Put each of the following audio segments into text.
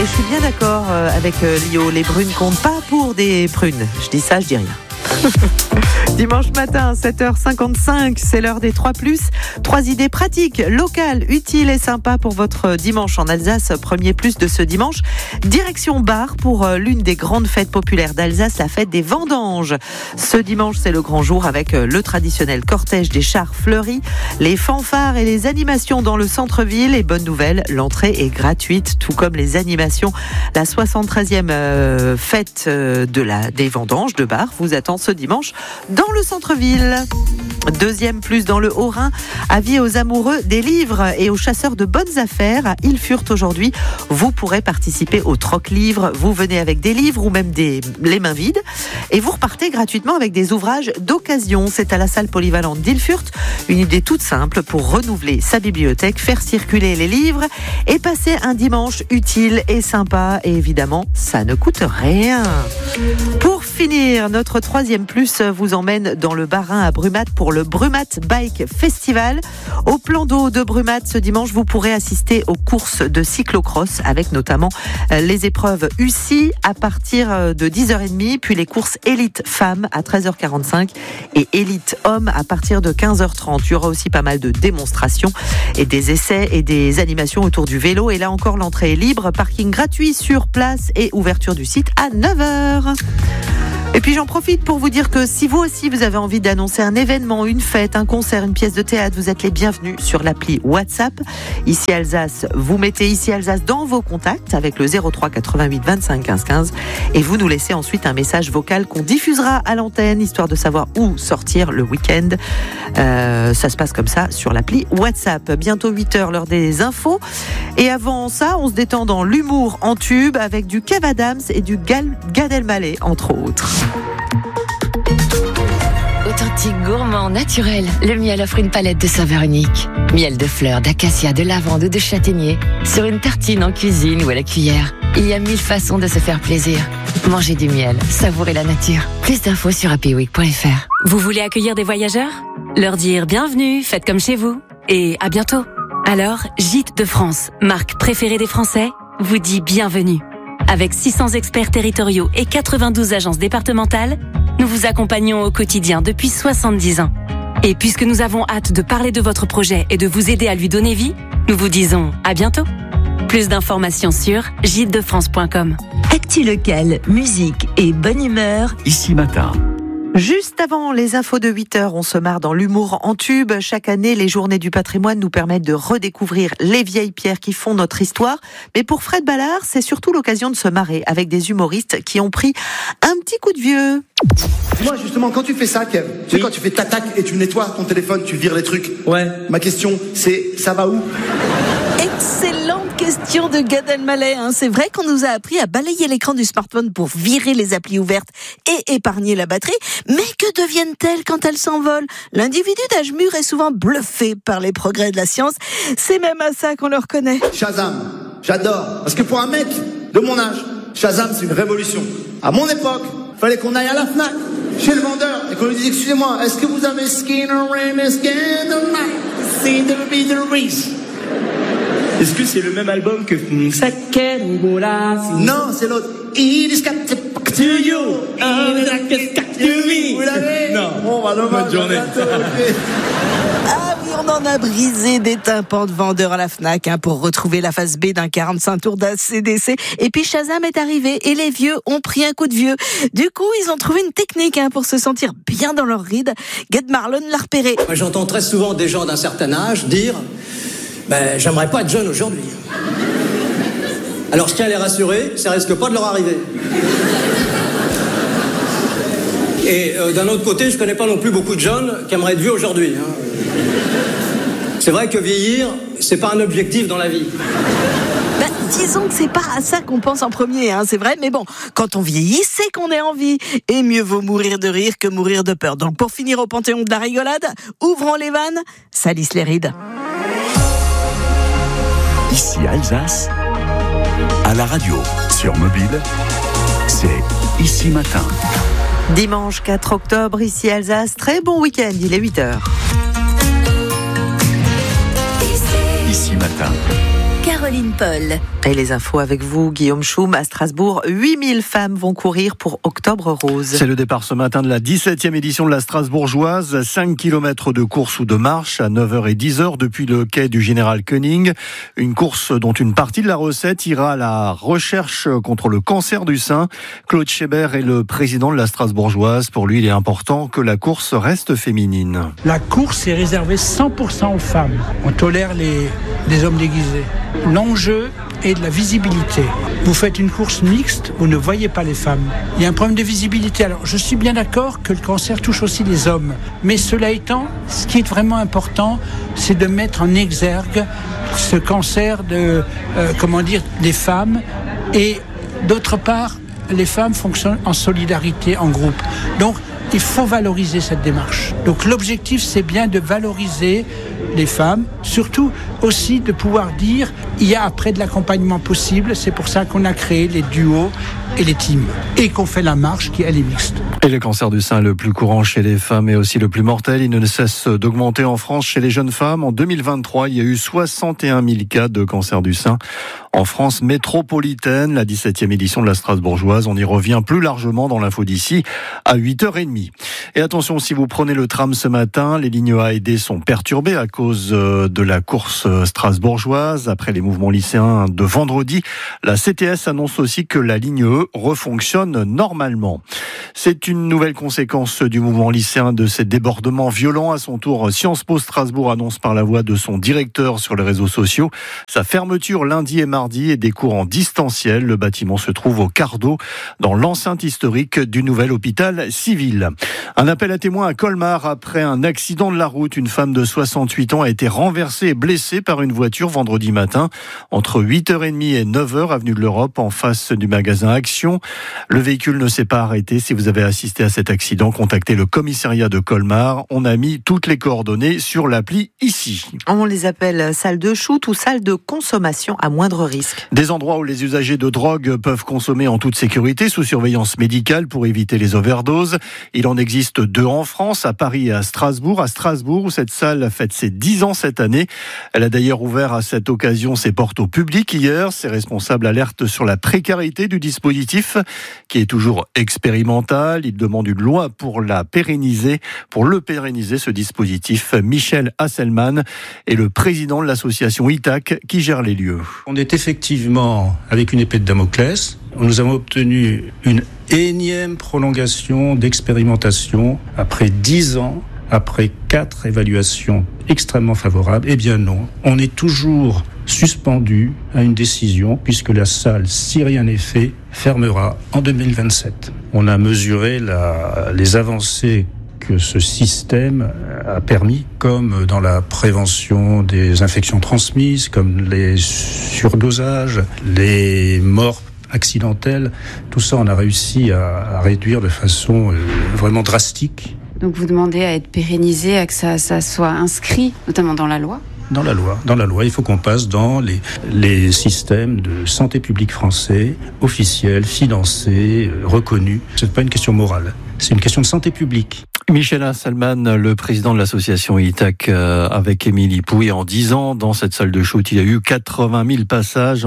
je suis bien d'accord avec Lio, les brunes comptent pas pour des prunes. Je dis ça, je dis rien. Dimanche matin, 7h55, c'est l'heure des 3+. 3 idées pratiques, locales, utiles et sympas pour votre dimanche en Alsace. Premier plus de ce dimanche. Direction Bar pour l'une des grandes fêtes populaires d'Alsace, la fête des vendanges. Ce dimanche, c'est le grand jour avec le traditionnel cortège des chars fleuris, les fanfares et les animations dans le centre-ville. Et bonne nouvelle, l'entrée est gratuite, tout comme les animations. La 73e fête des vendanges de Bar vous attend ce dimanche dans le centre-ville. Deuxième plus dans le Haut-Rhin, avis aux amoureux des livres et aux chasseurs de bonnes affaires. À Ilfurt aujourd'hui, vous pourrez participer au troc-livre. Vous venez avec des livres ou même les mains vides et vous repartez gratuitement avec des ouvrages d'occasion. C'est à la salle polyvalente d'Ilfurt. Une idée toute simple pour renouveler sa bibliothèque, faire circuler les livres et passer un dimanche utile et sympa. Et évidemment, ça ne coûte rien. Pour finir, notre troisième plus vous emmène dans le Bas-Rhin à Brumath pour le Brumath Bike Festival. Au plan d'eau de Brumath, ce dimanche, vous pourrez assister aux courses de cyclocross avec notamment les épreuves UCI à partir de 10h30, puis les courses élite femmes à 13h45 et élite hommes à partir de 15h30. Il y aura aussi pas mal de démonstrations et des essais et des animations autour du vélo. Et là encore, l'entrée est libre, parking gratuit sur place et ouverture du site à 9h. Et puis j'en profite pour vous dire que si vous aussi vous avez envie d'annoncer un événement, une fête, un concert, une pièce de théâtre, vous êtes les bienvenus sur l'appli WhatsApp. Ici Alsace, vous mettez Ici Alsace dans vos contacts avec le 03 88 25 15 15 et vous nous laissez ensuite un message vocal qu'on diffusera à l'antenne histoire de savoir où sortir le week-end. Ça se passe comme ça sur l'appli WhatsApp. Bientôt 8h, l'heure des infos. Et avant ça, on se détend dans l'humour en tube avec du Kev Adams et du Gad Elmaleh entre autres. Authentique, gourmand, naturel, le miel offre une palette de saveurs uniques. Miel de fleurs, d'acacia, de lavande ou de châtaignier. Sur une tartine, en cuisine ou à la cuillère. Il y a 1000 façons de se faire plaisir. Mangez du miel, savourez la nature. Plus d'infos sur happyweek.fr. Vous voulez accueillir des voyageurs ? Leur dire bienvenue, faites comme chez vous. Et à bientôt. Alors, Gîtes de France, marque préférée des Français, vous dit bienvenue. Avec 600 experts territoriaux et 92 agences départementales, nous vous accompagnons au quotidien depuis 70 ans. Et puisque nous avons hâte de parler de votre projet et de vous aider à lui donner vie, nous vous disons à bientôt. Plus d'informations sur gîtesdefrance.com. Actu locale, musique et bonne humeur. Ici matin. Juste avant les infos de 8h, on se marre dans l'humour en tube. Chaque année, les journées du patrimoine nous permettent de redécouvrir les vieilles pierres qui font notre histoire. Mais pour Fred Ballard, c'est surtout l'occasion de se marrer avec des humoristes qui ont pris un petit coup de vieux. Dis-moi justement, quand tu fais ça, Kev, tu sais quand tu fais tac et tu nettoies ton téléphone, tu vires les trucs. Ouais. Ma question, c'est ça va où ? Excellente question de Gad Elmaleh. C'est vrai qu'on nous a appris à balayer l'écran du smartphone pour virer les applis ouvertes et épargner la batterie. Mais que deviennent-elles quand elles s'envolent ? L'individu d'âge mûr est souvent bluffé par les progrès de la science. C'est même à ça qu'on le reconnaît. Shazam, j'adore. Parce que pour un mec de mon âge, Shazam, c'est une révolution. À mon époque, fallait qu'on aille à la Fnac, chez le vendeur, et qu'on lui dise, excusez-moi, est-ce que vous avez Skinner and Skinner See the Beatles? Est-ce que c'est le même album que Non, c'est l'autre. It is got to you. Vous l'avez ? Non. Bon, bah, Bonne journée. Ah oui, on en a brisé des tympans de vendeurs à la Fnac pour retrouver la face B d'un 45 tours d'ACDC. Et puis Shazam est arrivé et les vieux ont pris un coup de vieux. Du coup, ils ont trouvé une technique pour se sentir bien dans leur ride. Gad Marlon l'a repéré. Moi, j'entends très souvent des gens d'un certain âge dire « j'aimerais pas être jeune aujourd'hui ». Alors je tiens à les rassurer, ça risque pas de leur arriver. Et d'un autre côté, je connais pas non plus beaucoup de jeunes qui aimeraient être vieux aujourd'hui. C'est vrai que vieillir, c'est pas un objectif dans la vie. Disons que c'est pas à ça qu'on pense en premier, c'est vrai, mais bon, quand on vieillit, c'est qu'on est en vie. Et mieux vaut mourir de rire que mourir de peur. Donc pour finir au panthéon de la rigolade, ouvrons les vannes, salissent les rides. Ici Alsace, à la radio, sur mobile, c'est Ici Matin. Dimanche 4 octobre, ici Alsace, très bon week-end, il est 8h. Ici Matin, Caroline Paul. Et les infos avec vous, Guillaume Choum. À Strasbourg, 8000 femmes vont courir pour Octobre Rose. C'est le départ ce matin de la 17e édition de la Strasbourgeoise. 5 km de course ou de marche à 9h et 10h depuis le quai du Général Koenig. Une course dont une partie de la recette ira à la recherche contre le cancer du sein. Claude Schébert est le président de la Strasbourgeoise. Pour lui, il est important que la course reste féminine. La course est réservée 100% aux femmes. On tolère les hommes déguisés. L'enjeu est de la visibilité. Vous faites une course mixte, vous ne voyez pas les femmes. Il y a un problème de visibilité. Alors, je suis bien d'accord que le cancer touche aussi les hommes. Mais cela étant, ce qui est vraiment important, c'est de mettre en exergue ce cancer des femmes. Et d'autre part, les femmes fonctionnent en solidarité, en groupe. Donc, il faut valoriser cette démarche. Donc l'objectif, c'est bien de valoriser les femmes, surtout aussi de pouvoir dire il y a après de l'accompagnement possible. C'est pour ça qu'on a créé les duos et les teams et qu'on fait la marche qui elle est mixte. Et le cancer du sein est le plus courant chez les femmes et aussi le plus mortel. Il ne cesse d'augmenter en France chez les jeunes femmes. En 2023, il y a eu 61 000 cas de cancer du sein en France métropolitaine. La 17e édition de la Strasbourgeoise. On y revient plus largement dans l'info d'ici à 8h30. Et attention, si vous prenez le tram ce matin, les lignes A et D sont perturbées à cause de la course strasbourgeoise. Après les mouvements lycéens de vendredi, la CTS annonce aussi que la ligne E refonctionne normalement. C'est une nouvelle conséquence du mouvement lycéen de ces débordements violents. À son tour, Sciences Po Strasbourg annonce par la voix de son directeur sur les réseaux sociaux sa fermeture lundi et mardi et des cours en distanciel. Le bâtiment se trouve au Cardo, dans l'enceinte historique du nouvel hôpital civil. Un appel à témoins à Colmar après un accident de la route. Une femme de 68 ans a été renversée et blessée par une voiture vendredi matin entre 8h30 et 9h avenue de l'Europe en face du magasin Action. Le véhicule ne s'est pas arrêté. Si vous avez assisté à cet accident, contactez le commissariat de Colmar. On a mis toutes les coordonnées sur l'appli ici. On les appelle salles de shoot ou salles de consommation à moindre risque. Des endroits où les usagers de drogue peuvent consommer en toute sécurité sous surveillance médicale pour éviter les overdoses. Il en existe 2 en France, à Paris et à Strasbourg. À Strasbourg, où cette salle fête ses 10 ans cette année. Elle a d'ailleurs ouvert à cette occasion ses portes au public hier. Ses responsables alertent sur la précarité du dispositif, qui est toujours expérimental. Ils demandent une loi pour le pérenniser, ce dispositif. Michel Hasselmann est le président de l'association ITAC qui gère les lieux. On est effectivement avec une épée de Damoclès. Nous avons obtenu une énième prolongation d'expérimentation après 10 ans, après 4 évaluations extrêmement favorables. Eh bien non, on est toujours suspendu à une décision puisque la salle, si rien n'est fait, fermera en 2027. On a mesuré les avancées que ce système a permis, comme dans la prévention des infections transmises, comme les surdosages, les morts accidentelles. Tout ça, on a réussi à réduire de façon vraiment drastique. Donc vous demandez à être pérennisé, à que ça soit inscrit, notamment dans la loi ? Dans la loi, il faut qu'on passe dans les systèmes de santé publique français, officiels, financés, reconnus. C'est pas une question morale, c'est une question de santé publique. Michel Hasselmann, le président de l'association ITAC avec Émilie Pouy. En 10 ans, dans cette salle de shoot, il y a eu 80 000 passages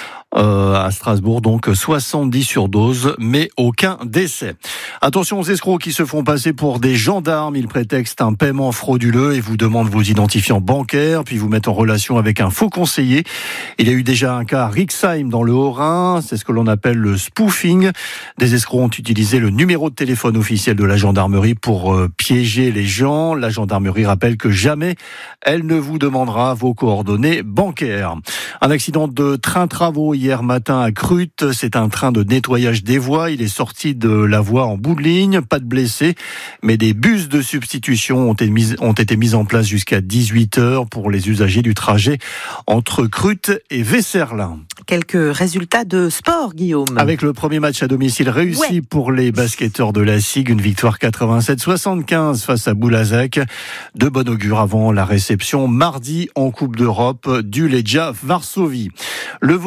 à Strasbourg, donc 70 surdoses, mais aucun décès. Attention aux escrocs qui se font passer pour des gendarmes. Ils prétextent un paiement frauduleux et vous demandent vos identifiants bancaires, puis vous mettent en relation avec un faux conseiller. Il y a eu déjà un cas à Rixheim dans le Haut-Rhin, c'est ce que l'on appelle le spoofing. Des escrocs ont utilisé le numéro de téléphone officiel de la gendarmerie pour piéger les gens. La gendarmerie rappelle que jamais elle ne vous demandera vos coordonnées bancaires. Un accident de train-travaux hier matin à Crute. C'est un train de nettoyage des voies. Il est sorti de la voie en bout de ligne. Pas de blessés, mais des bus de substitution ont été mis en place jusqu'à 18h pour les usagers du trajet entre Crute et Vesserlin. Quelques résultats de sport, Guillaume. Avec le premier match à domicile réussi pour les basketteurs de la SIG, une victoire 87-75 face à Boulazac. De bon augure avant la réception mardi en Coupe d'Europe du Legia Varsovie. Le volley Mulhouse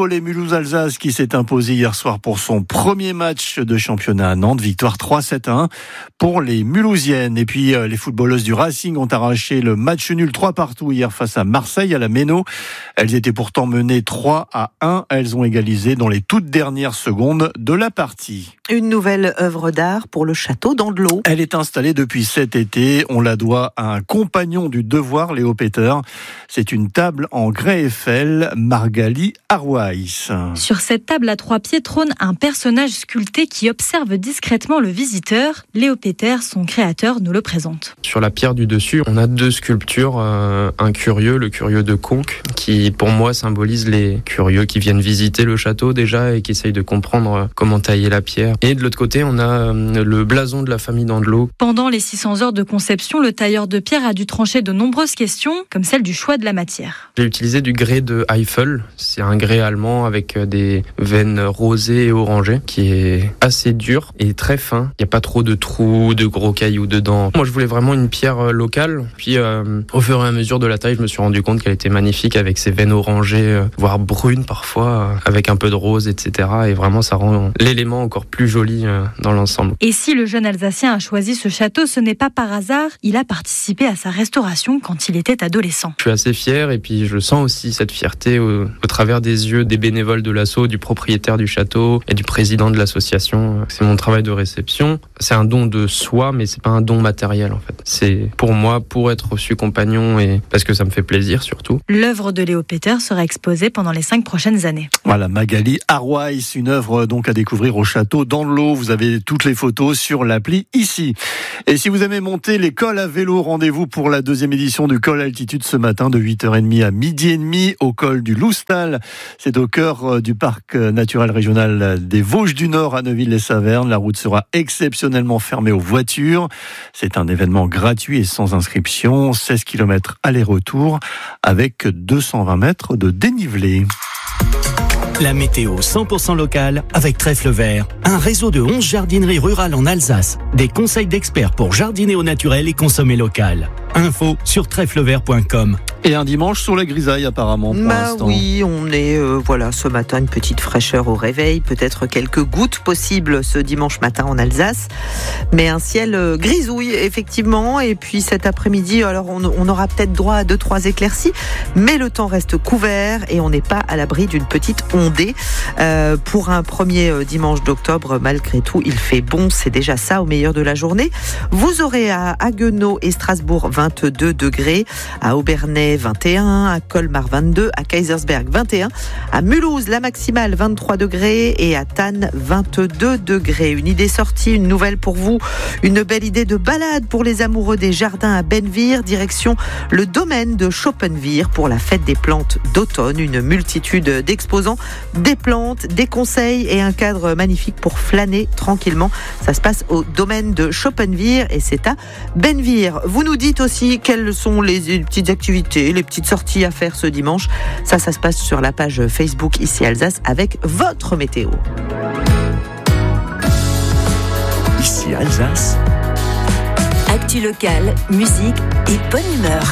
Mulhouse-Alsace qui s'est imposé hier soir pour son premier match de championnat à Nantes. Victoire 3-7-1 pour les Mulhousiennes. Et puis les footballeuses du Racing ont arraché le match nul 3-3 hier face à Marseille à la Méno. Elles étaient pourtant menées 3-1. Elles ont égalisé dans les toutes dernières secondes de la partie. Une nouvelle œuvre d'art pour le château d'Andelot. Elle est installée depuis cet été. On la doit à un compagnon du devoir, Léo Peter. C'est une table en grès Eiffel, Margali Arwais. Sur cette table à 3 pieds trône un personnage sculpté qui observe discrètement le visiteur. Léo Peter, son créateur, nous le présente. Sur la pierre du dessus, on a 2 sculptures. Un curieux, le curieux de Conques, qui pour moi symbolise les curieux qui viennent visiter le château déjà et qui essayent de comprendre comment tailler la pierre. Et de l'autre côté, on a le blason de la famille d'Andelot. Pendant les 600 heures de conception, le tailleur de pierre a dû trancher de nombreuses questions, comme celle du choix de la matière. J'ai utilisé du grès de Eiffel. C'est un grès allemand avec des veines rosées et orangées, qui est assez dur et très fin. Il n'y a pas trop de trous, de gros cailloux dedans. Moi, je voulais vraiment une pierre locale. Puis, au fur et à mesure de la taille, je me suis rendu compte qu'elle était magnifique avec ses veines orangées, voire brunes parfois, avec un peu de rose, etc. Et vraiment, ça rend l'élément encore plus joli dans l'ensemble. Et si le jeune Alsacien a choisi ce château, ce n'est pas par hasard. Il a participé à sa restauration quand il était adolescent. Je suis assez fier et puis je sens aussi cette fierté au travers des yeux des bénévoles de l'asso, du propriétaire du château et du président de l'association. C'est mon travail de réception. C'est un don de soi, mais c'est pas un don matériel en fait. C'est pour moi, pour être reçu compagnon et parce que ça me fait plaisir surtout. L'œuvre de Léo Peter sera exposée pendant les 5 prochaines années. Voilà, Magali Arwais, une œuvre donc à découvrir au château d'Andelot. Vous avez toutes les photos sur l'appli ici. Et si vous aimez monter les cols à vélo, rendez-vous pour la 2e édition du col altitude ce matin de 8h30 à 12h30 au col du Loustal. C'est au cœur du parc naturel régional des Vosges du Nord à Neuville-les-Saverne. La route sera exceptionnellement fermée aux voitures. C'est un événement gratuit et sans inscription. 16 km aller-retour avec 220 mètres de dénivelé. La météo 100% locale avec Trèfle Vert, un réseau de 11 jardineries rurales en Alsace. Des conseils d'experts pour jardiner au naturel et consommer local. Info sur trèflevert.com. Et un dimanche sur la grisaille apparemment pour l'instant. Oui, on est ce matin une petite fraîcheur au réveil, peut-être quelques gouttes possibles ce dimanche matin en Alsace, mais un ciel grisouille effectivement. Et puis cet après-midi, alors on aura peut-être droit à 2-3 éclaircies, mais le temps reste couvert et on n'est pas à l'abri d'une petite ondée. Pour un premier dimanche d'octobre, malgré tout, il fait bon, c'est déjà ça au meilleur de la journée. Vous aurez à Haguenau et Strasbourg 22 degrés, à Aubernais 21, à Colmar 22, à Kaisersberg 21, à Mulhouse la maximale 23 degrés et à Thann 22 degrés. Une idée sortie, une nouvelle pour vous, une belle idée de balade pour les amoureux des jardins à Benvire, direction le domaine de Schoppenwirth pour la fête des plantes d'automne. Une multitude d'exposants, des plantes, des conseils et un cadre magnifique pour flâner tranquillement. Ça se passe au domaine de Schoppenwirth et c'est à Benvire. Vous nous dites aussi quelles sont les petites activités, les petites sorties à faire ce dimanche. Ça se passe sur la page Facebook ici Alsace avec votre météo. Ici Alsace. Actu locale, musique et bonne humeur.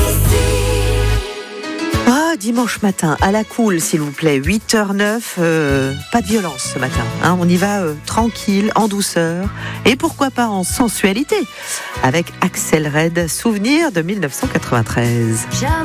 Dimanche matin, à la cool, s'il vous plaît, 8h09, pas de violence ce matin. On y va tranquille, en douceur, et pourquoi pas en sensualité, avec Axel Red, souvenir de 1993.